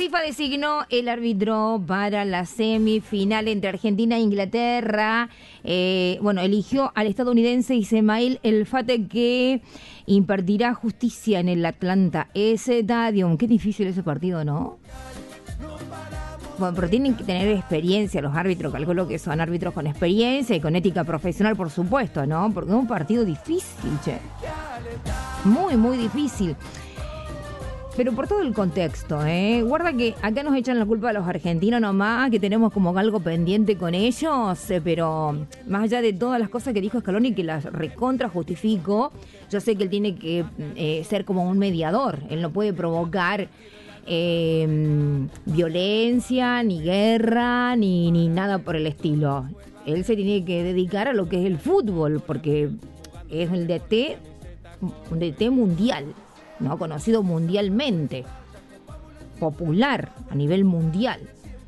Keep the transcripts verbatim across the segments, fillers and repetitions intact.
FIFA designó el árbitro para la semifinal entre Argentina e Inglaterra. Eh, bueno, eligió al estadounidense Ismail El Fate, que impartirá justicia en el Atlanta Stadium. Qué difícil ese partido, ¿no? Bueno, pero tienen que tener experiencia los árbitros, calculo que son árbitros con experiencia y con ética profesional, por supuesto, ¿no? Porque es un partido difícil, che. Muy, muy difícil. Pero por todo el contexto, ¿eh? Guarda que acá nos echan la culpa a los argentinos nomás, que tenemos como algo pendiente con ellos, eh, pero más allá de todas las cosas que dijo Scaloni, que las recontra justifico, yo sé que él tiene que eh, ser como un mediador, él no puede provocar eh, violencia, ni guerra, ni, ni nada por el estilo. Él se tiene que dedicar a lo que es el fútbol, porque es el D T, un D T mundial, ¿no? Conocido mundialmente, popular a nivel mundial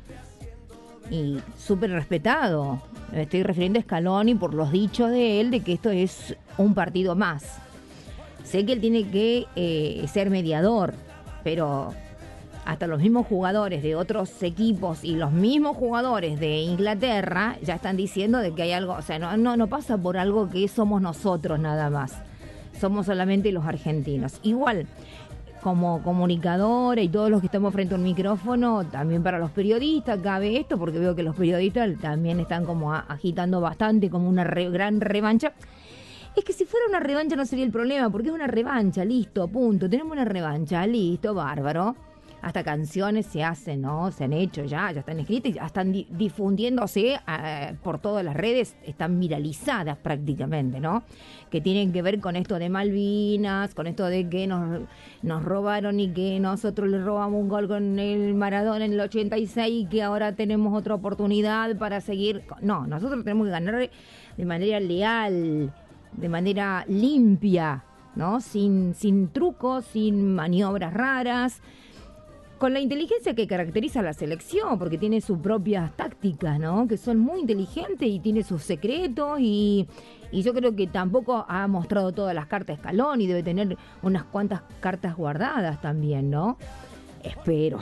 y súper respetado. Me estoy refiriendo a Scaloni por los dichos de él de que esto es un partido más. Sé que él tiene que eh, ser mediador, pero hasta los mismos jugadores de otros equipos y los mismos jugadores de Inglaterra ya están diciendo de que hay algo, o sea, no, no, no pasa por algo que somos nosotros nada más. Somos solamente los argentinos. Igual, como comunicadora y todos los que estamos frente a un micrófono, también para los periodistas cabe esto, porque veo que los periodistas también están como agitando bastante, como una re, gran revancha. Es que si fuera una revancha no sería el problema, porque es una revancha, listo, punto. Tenemos una revancha, listo, bárbaro. Hasta canciones se hacen, ¿no? Se han hecho ya, ya están escritas, ya están di- difundiéndose eh, por todas las redes, están viralizadas prácticamente, ¿no? Que tienen que ver con esto de Malvinas, con esto de que nos, nos robaron y que nosotros le robamos un gol con el Maradona en el ochenta y seis y que ahora tenemos otra oportunidad para seguir. No, nosotros tenemos que ganar de manera leal, de manera limpia, ¿no? Sin, sin trucos, sin maniobras raras, con la inteligencia que caracteriza a la selección, porque tiene sus propias tácticas, ¿no? Que son muy inteligentes y tiene sus secretos y, y yo creo que tampoco ha mostrado todas las cartas Scaloni y debe tener unas cuantas cartas guardadas también, ¿no? Espero.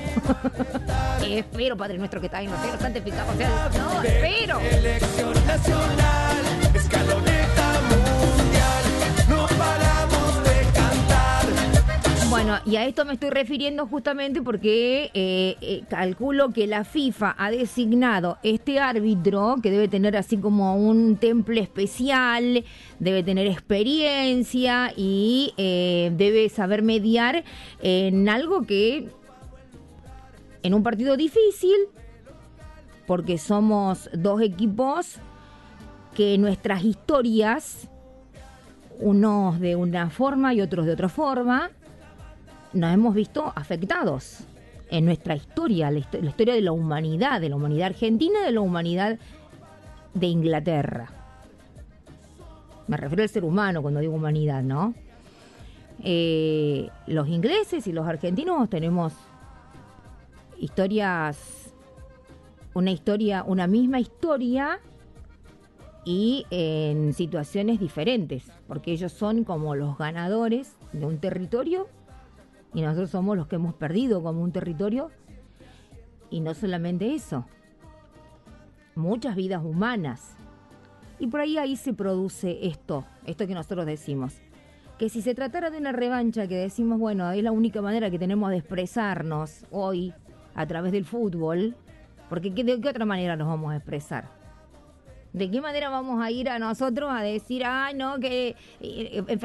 Espero, Padre nuestro que está en los cielos, santificado sea. No, espero. Selección nacional, escaloneta mundial, no paramos de cantar. Bueno, y a esto me estoy refiriendo justamente porque eh, eh, calculo que la FIFA ha designado este árbitro, que debe tener así como un temple especial, debe tener experiencia y eh, debe saber mediar en algo que, en un partido difícil, porque somos dos equipos que nuestras historias, unos de una forma y otros de otra forma, nos hemos visto afectados en nuestra historia, la, histo- la historia de la humanidad, de la humanidad argentina, de la humanidad de Inglaterra. Me refiero al ser humano cuando digo humanidad, ¿no? Eh, los ingleses y los argentinos tenemos historias, una historia, una misma historia y en situaciones diferentes, porque ellos son como los ganadores de un territorio y nosotros somos los que hemos perdido como un territorio. Y no solamente eso, muchas vidas humanas. Y por ahí ahí se produce esto, esto que nosotros decimos. Que si se tratara de una revancha, que decimos, bueno, es la única manera que tenemos de expresarnos hoy a través del fútbol, porque ¿de qué otra manera nos vamos a expresar? ¿De qué manera vamos a ir a nosotros a decir, ay, no, que... Eh,